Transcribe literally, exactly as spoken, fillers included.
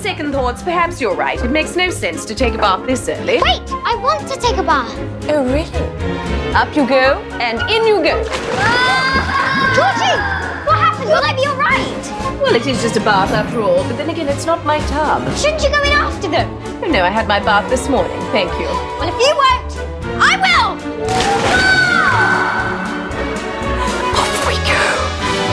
second thoughts, perhaps you're right. It makes no sense to take a bath this early. Wait, I want to take a bath. Oh, really? Up you go, and in you go. Georgie! What happened? Will I be all right? Well, it is just a bath after all, but then again, it's not my tub. Shouldn't you go in after them? Oh, no, I had my bath this morning. Thank you. Well, if you won't, I will!